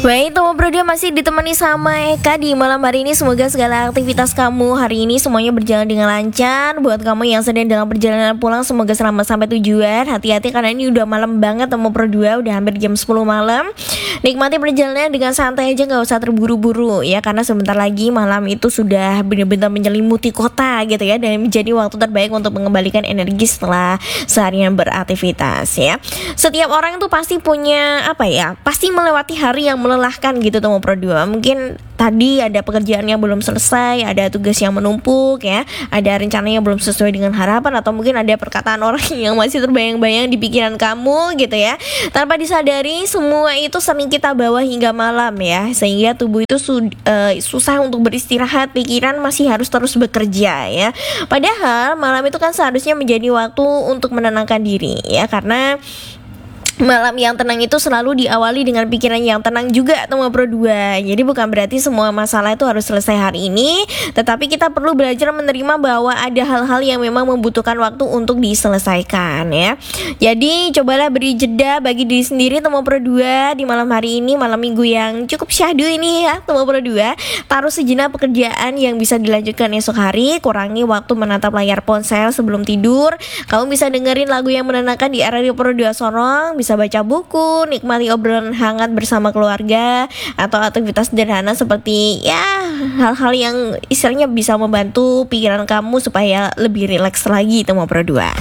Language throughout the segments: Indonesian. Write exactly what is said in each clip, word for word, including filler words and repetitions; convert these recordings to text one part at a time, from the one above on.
Baik, teman Brodua masih ditemani sama Eka di malam hari ini. Semoga segala aktivitas kamu hari ini semuanya berjalan dengan lancar. Buat kamu yang sedang dalam perjalanan pulang, semoga selamat sampai tujuan. Hati-hati karena ini udah malam banget teman Brodua, udah hampir jam sepuluh malam. Nikmati perjalanan dengan santai aja, gak usah terburu-buru ya, karena sebentar lagi malam itu sudah benar-benar menyelimuti kota gitu ya, dan menjadi waktu terbaik untuk mengembalikan energi setelah seharian beraktivitas ya. Setiap orang itu pasti punya apa ya, pasti melewati hari yang melelahkan gitu teman Brodua. Mungkin tadi ada pekerjaan yang belum selesai, ada tugas yang menumpuk ya, ada rencana yang belum sesuai dengan harapan, atau mungkin ada perkataan orang yang masih terbayang-bayang di pikiran kamu gitu ya. Tanpa disadari semua itu sering kita bawa hingga malam ya, sehingga tubuh itu su- uh, susah untuk beristirahat, pikiran masih harus terus bekerja ya. Padahal malam itu kan seharusnya menjadi waktu untuk menenangkan diri ya, karena malam yang tenang itu selalu diawali dengan pikiran yang tenang juga teman Brodua. Jadi bukan berarti semua masalah itu harus selesai hari ini, tetapi kita perlu belajar menerima bahwa ada hal-hal yang memang membutuhkan waktu untuk diselesaikan ya. Jadi cobalah beri jeda bagi diri sendiri teman Brodua di malam hari ini, malam minggu yang cukup syahdu ini ya teman Brodua. Taruh sejenak pekerjaan yang bisa dilanjutkan esok hari, kurangi waktu menatap layar ponsel sebelum tidur. Kamu bisa dengerin lagu yang menenangkan di Radio Brodua Sorong, bisa baca buku, nikmati obrolan hangat bersama keluarga, atau aktivitas sederhana seperti ya hal-hal yang istilahnya bisa membantu pikiran kamu supaya lebih rileks lagi teman Brodua.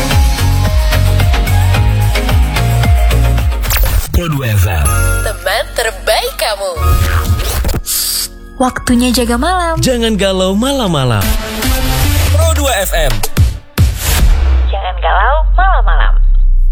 Brodua F M, teman terbaik kamu. Waktunya jaga malam. jangan galau malam-malam. Brodua F M, Jangan galau malam-malam.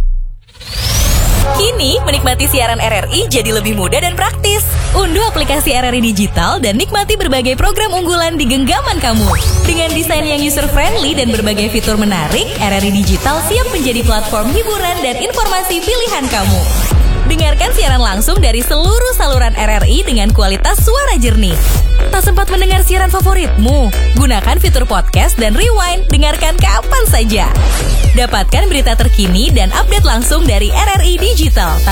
Kini menikmati siaran R R I jadi lebih mudah dan praktis. Unduh aplikasi R R I Digital dan nikmati berbagai program unggulan di genggaman kamu. Dengan desain yang user-friendly dan berbagai fitur menarik, R R I Digital siap menjadi platform hiburan dan informasi pilihan kamu. Dengarkan siaran langsung dari seluruh saluran R R I dengan kualitas suara jernih. Tak sempat mendengar siaran favoritmu? Gunakan fitur podcast dan rewind, dengarkan kapan saja. Dapatkan berita terkini dan update langsung dari R R I Digital.